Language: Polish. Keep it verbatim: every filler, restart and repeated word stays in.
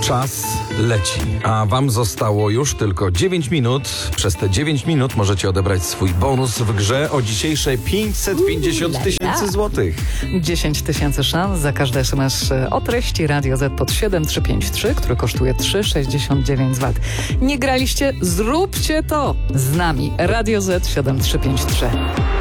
Czas leci, a wam zostało już tylko dziewięć minut. Przez te dziewięć minut możecie odebrać swój bonus w grze o dzisiejsze pięćset pięćdziesiąt tysięcy złotych. dziesięć tysięcy szans za każdy es em es o treści Radio Z pod siedem trzy pięć trzy, który kosztuje trzy sześćdziesiąt dziewięć złotych. Nie graliście? Zróbcie to z nami. Radio Z siedem trzy pięć trzy.